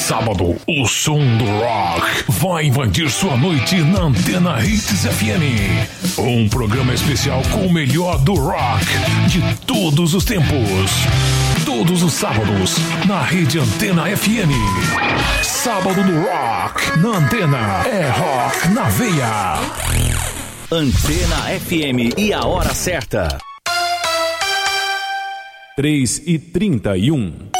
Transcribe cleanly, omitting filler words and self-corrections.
sábado, o som do rock vai invadir sua noite na Antena Hits FM. Um programa especial com o melhor do rock de todos os tempos. Todos os sábados, na rede Antena FM. Sábado do Rock, na Antena, é rock na veia. Antena FM e a hora certa. 3h31.